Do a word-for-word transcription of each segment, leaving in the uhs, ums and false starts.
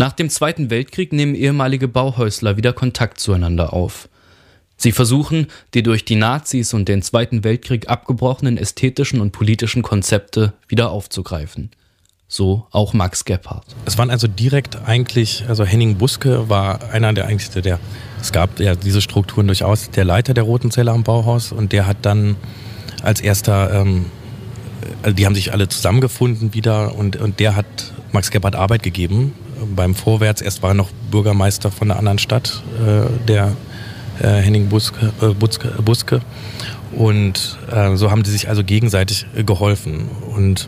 Nach dem Zweiten Weltkrieg nehmen ehemalige Bauhäusler wieder Kontakt zueinander auf. Sie versuchen, die durch die Nazis und den Zweiten Weltkrieg abgebrochenen ästhetischen und politischen Konzepte wieder aufzugreifen. So auch Max Gebhardt. Es waren also direkt eigentlich, also Henning Buske war einer der eigentlich der, es gab ja diese Strukturen durchaus, der Leiter der Roten Zelle am Bauhaus, und der hat dann als erster, ähm, also die haben sich alle zusammengefunden wieder, und, und der hat Max Gebhardt Arbeit gegeben beim Vorwärts. Erst war er noch Bürgermeister von einer anderen Stadt, äh, der äh, Henning Buske, äh, Buske, Buske. Und äh, so haben die sich also gegenseitig äh, geholfen. Und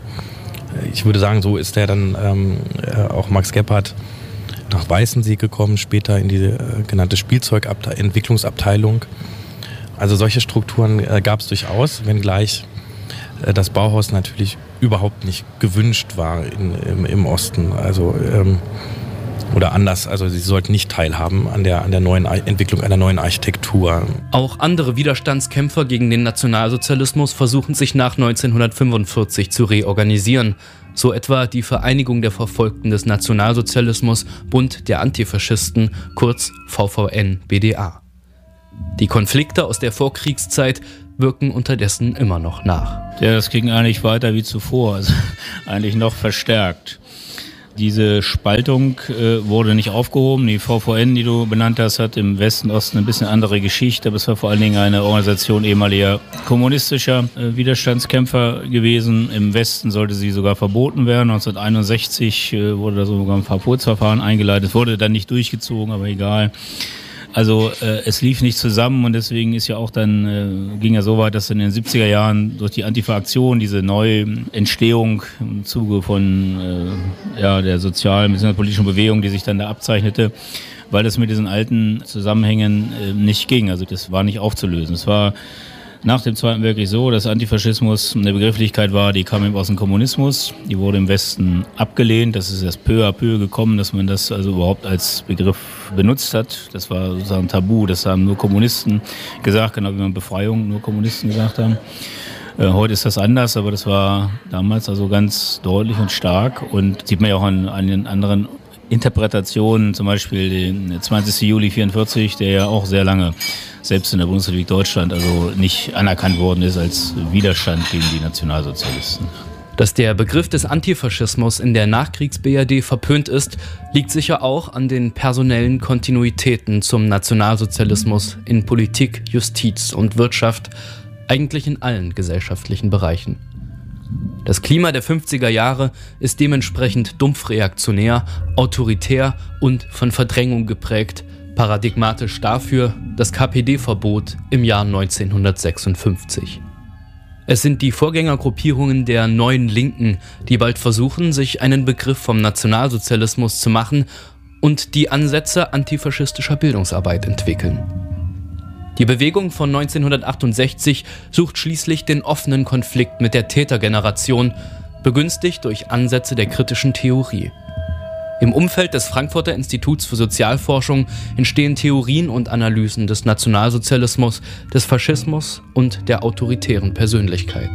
ich würde sagen, so ist der dann ähm, äh, auch Max Gebhardt nach Weißensee gekommen, später in die äh, genannte Spielzeugentwicklungsabteilung. Also solche Strukturen äh, gab es durchaus, wenngleich äh, das Bauhaus natürlich überhaupt nicht gewünscht war in, im, im Osten. Also ähm, oder anders, also sie sollten nicht teilhaben an der, an der neuen Entwicklung einer neuen Architektur. Auch andere Widerstandskämpfer gegen den Nationalsozialismus versuchen sich nach neunzehnhundertfünfundvierzig zu reorganisieren. So etwa die Vereinigung der Verfolgten des Nationalsozialismus, Bund der Antifaschisten, kurz V V N B D A. Die Konflikte aus der Vorkriegszeit wirken unterdessen immer noch nach. Ja, das ging eigentlich weiter wie zuvor, also eigentlich noch verstärkt. Diese Spaltung äh, wurde nicht aufgehoben. Die V V N, die du benannt hast, hat im Westen, Osten ein bisschen andere Geschichte, aber es war vor allen Dingen eine Organisation ehemaliger kommunistischer äh, Widerstandskämpfer gewesen. Im Westen sollte sie sogar verboten werden. neunzehnhunderteinundsechzig äh, wurde da sogar ein Verbotsverfahren eingeleitet, wurde dann nicht durchgezogen, aber egal. Also äh, es lief nicht zusammen, und deswegen ist ja auch dann, äh, ging ja so weit, dass in den siebziger Jahren durch die Antifa-Aktion diese neue Entstehung im Zuge von äh, ja, der sozialen bzw. politischen Bewegung, die sich dann da abzeichnete, weil das mit diesen alten Zusammenhängen äh, nicht ging. Also das war nicht aufzulösen. Es war nach dem Zweiten Weltkrieg so, dass Antifaschismus eine Begrifflichkeit war, die kam eben aus dem Kommunismus. Die wurde im Westen abgelehnt. Das ist erst peu à peu gekommen, dass man das also überhaupt als Begriff benutzt hat. Das war sozusagen tabu. Das haben nur Kommunisten gesagt, genau wie man Befreiung nur Kommunisten gesagt haben. Äh, heute ist das anders, aber das war damals also ganz deutlich und stark. Und sieht man ja auch an, an den anderen Interpretationen, zum Beispiel den zwanzigsten Juli vierundvierzig, der ja auch sehr lange selbst in der Bundesrepublik Deutschland also nicht anerkannt worden ist als Widerstand gegen die Nationalsozialisten. Dass der Begriff des Antifaschismus in der Nachkriegs-B R D verpönt ist, liegt sicher auch an den personellen Kontinuitäten zum Nationalsozialismus in Politik, Justiz und Wirtschaft, eigentlich in allen gesellschaftlichen Bereichen. Das Klima der fünfziger Jahre ist dementsprechend dumpfreaktionär, autoritär und von Verdrängung geprägt, paradigmatisch dafür das K P D-Verbot im Jahr neunzehnhundertsechsundfünfzig. Es sind die Vorgängergruppierungen der Neuen Linken, die bald versuchen, sich einen Begriff vom Nationalsozialismus zu machen und die Ansätze antifaschistischer Bildungsarbeit entwickeln. Die Bewegung von neunzehnhundertachtundsechzig sucht schließlich den offenen Konflikt mit der Tätergeneration, begünstigt durch Ansätze der kritischen Theorie. Im Umfeld des Frankfurter Instituts für Sozialforschung entstehen Theorien und Analysen des Nationalsozialismus, des Faschismus und der autoritären Persönlichkeit.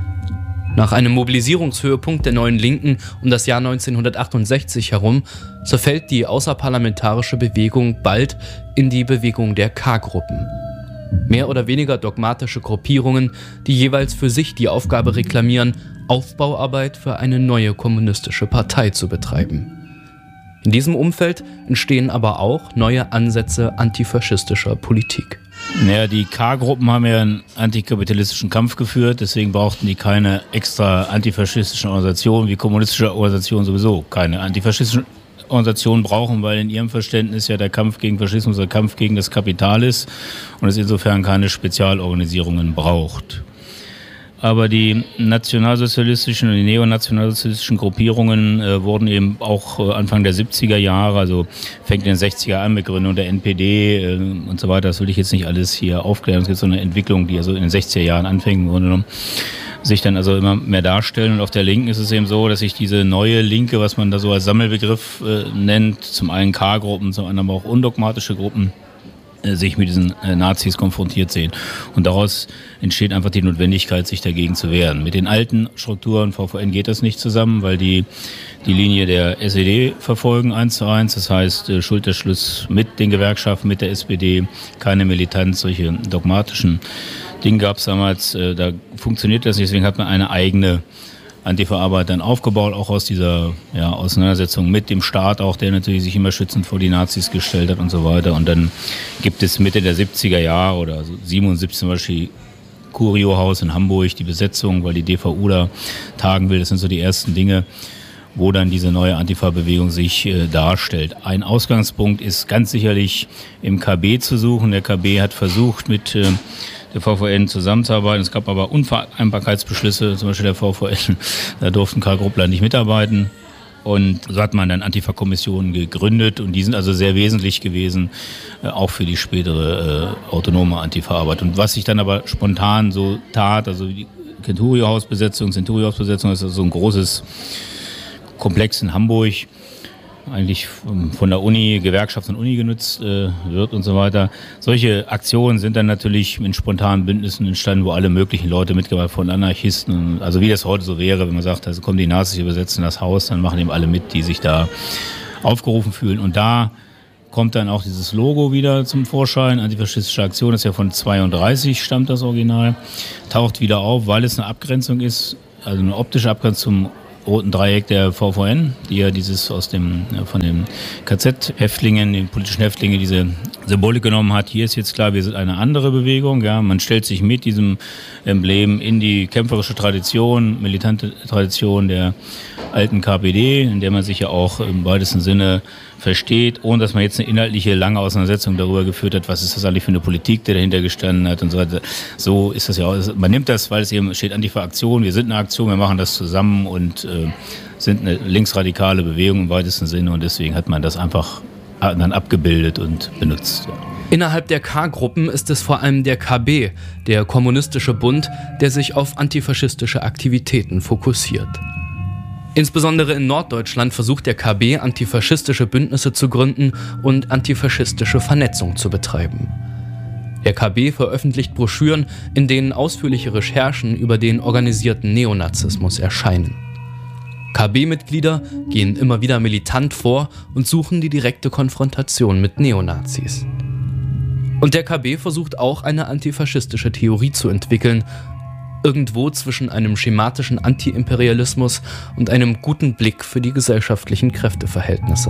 Nach einem Mobilisierungshöhepunkt der Neuen Linken um das Jahr neunzehnhundertachtundsechzig herum zerfällt die außerparlamentarische Bewegung bald in die Bewegung der K-Gruppen. Mehr oder weniger dogmatische Gruppierungen, die jeweils für sich die Aufgabe reklamieren, Aufbauarbeit für eine neue kommunistische Partei zu betreiben. In diesem Umfeld entstehen aber auch neue Ansätze antifaschistischer Politik. Naja, die K-Gruppen haben ja einen antikapitalistischen Kampf geführt, deswegen brauchten die keine extra antifaschistischen Organisationen, wie kommunistische Organisationen sowieso keine antifaschistischen Organisationen brauchen, weil in ihrem Verständnis ja der Kampf gegen Faschismus der Kampf gegen das Kapital ist und es insofern keine Spezialorganisierungen braucht. Aber die nationalsozialistischen und die neonationalsozialistischen Gruppierungen äh, wurden eben auch äh, Anfang der siebziger Jahre, also fängt in den sechziger an mit Gründung der N P D äh, und so weiter. Das will ich jetzt nicht alles hier aufklären. Es gibt so eine Entwicklung, die also in den sechziger Jahren anfängt, im Grunde genommen, sich dann also immer mehr darstellen. Und auf der Linken ist es eben so, dass sich diese neue Linke, was man da so als Sammelbegriff äh, nennt, zum einen K-Gruppen, zum anderen aber auch undogmatische Gruppen, sich mit diesen Nazis konfrontiert sehen. Und daraus entsteht einfach die Notwendigkeit, sich dagegen zu wehren. Mit den alten Strukturen V V N geht das nicht zusammen, weil die die Linie der S E D verfolgen eins zu eins. Das heißt, Schulterschluss mit den Gewerkschaften, mit der S P D, keine Militanz, solche dogmatischen Dinge gab es damals. Da funktioniert das nicht, deswegen hat man eine eigene Antifa-Arbeit dann aufgebaut, auch aus dieser ja, Auseinandersetzung mit dem Staat, auch der natürlich sich immer schützend vor die Nazis gestellt hat und so weiter. Und dann gibt es Mitte der siebziger Jahre oder also siebenundsiebzig zum Beispiel Curio-Haus in Hamburg, die Besetzung, weil die D V U da tagen will. Das sind so die ersten Dinge, wo dann diese neue Antifa-Bewegung sich äh, darstellt. Ein Ausgangspunkt ist ganz sicherlich im K B zu suchen. Der K B hat versucht, mit äh, der V V N zusammenzuarbeiten. Es gab aber Unvereinbarkeitsbeschlüsse, zum Beispiel der V V N. Da durften Karl-Gruppler nicht mitarbeiten. Und so hat man dann Antifa-Kommissionen gegründet. Und die sind also sehr wesentlich gewesen, äh, auch für die spätere äh, autonome Antifa-Arbeit. Und was sich dann aber spontan so tat, also die Centurio-Hausbesetzung, Centurio-Hausbesetzung ist also so ein großes Komplex in Hamburg, eigentlich von der Uni, Gewerkschaft und Uni genutzt äh, wird und so weiter. Solche Aktionen sind dann natürlich in spontanen Bündnissen entstanden, wo alle möglichen Leute mitgemacht von Anarchisten, also wie das heute so wäre, wenn man sagt, also kommen die Nazis, übersetzen das Haus, dann machen eben alle mit, die sich da aufgerufen fühlen. Und da kommt dann auch dieses Logo wieder zum Vorschein, Antifaschistische Aktion, das ist ja von zweiunddreißig, stammt das Original, taucht wieder auf, weil es eine Abgrenzung ist, also eine optische Abgrenzung zum roten Dreieck der V V N, die ja dieses aus dem, ja, von den K Z-Häftlingen, den politischen Häftlingen, diese Symbolik genommen hat. Hier ist jetzt klar, wir sind eine andere Bewegung, ja. Man stellt sich mit diesem Emblem in die kämpferische Tradition, militante Tradition der alten K P D, in der man sich ja auch im weitesten Sinne versteht, ohne dass man jetzt eine inhaltliche lange Auseinandersetzung darüber geführt hat, was ist das eigentlich für eine Politik, die dahinter gestanden hat und so weiter. So ist das ja auch. Man nimmt das, weil es eben steht Antifa-Aktion, wir sind eine Aktion, wir machen das zusammen und äh, sind eine linksradikale Bewegung im weitesten Sinne und deswegen hat man das einfach dann abgebildet und benutzt. Ja. Innerhalb der K-Gruppen ist es vor allem der K B, der Kommunistische Bund, der sich auf antifaschistische Aktivitäten fokussiert. Insbesondere in Norddeutschland versucht der K B, antifaschistische Bündnisse zu gründen und antifaschistische Vernetzung zu betreiben. Der K B veröffentlicht Broschüren, in denen ausführliche Recherchen über den organisierten Neonazismus erscheinen. K B-Mitglieder gehen immer wieder militant vor und suchen die direkte Konfrontation mit Neonazis. Und der K B versucht auch eine antifaschistische Theorie zu entwickeln, irgendwo zwischen einem schematischen Antiimperialismus und einem guten Blick für die gesellschaftlichen Kräfteverhältnisse.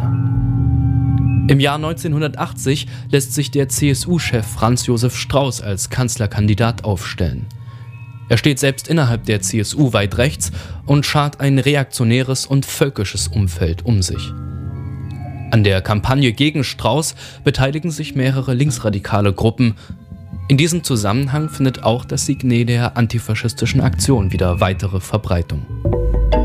Im Jahr neunzehnhundertachtzig lässt sich der C S U-Chef Franz Josef Strauß als Kanzlerkandidat aufstellen. Er steht selbst innerhalb der C S U weit rechts und schart ein reaktionäres und völkisches Umfeld um sich. An der Kampagne gegen Strauß beteiligen sich mehrere linksradikale Gruppen. In diesem Zusammenhang findet auch das Signet der antifaschistischen Aktion wieder weitere Verbreitung.